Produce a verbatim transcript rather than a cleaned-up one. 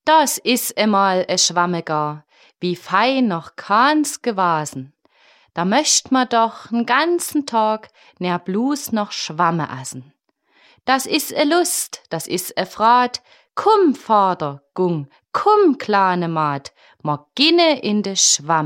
Das is emal e Schwamme gar, wie fein noch kahns gewasen. Da möcht ma doch n ganzen Tag ner blus noch Schwamme essen. Das is e Lust, das is e Frat, kumm, Vater, gung, kumm, kleine Maat, ma ginne in de Schwamm.